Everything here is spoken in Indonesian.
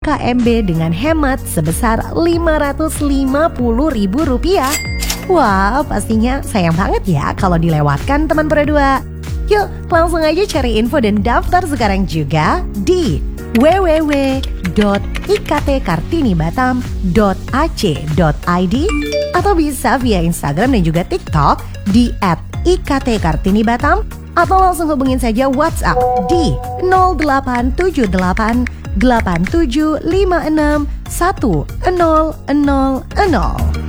KMB dengan hemat sebesar Rp550.000. Wah, pastinya sayang banget ya kalau dilewatkan teman Pro2. Yuk, langsung aja cari info dan daftar sekarang juga di www.iktkartinibatam.ac.id atau bisa via Instagram dan juga TikTok di @iktkartinibatam atau langsung hubungin saja WhatsApp di 0878 8756 1000.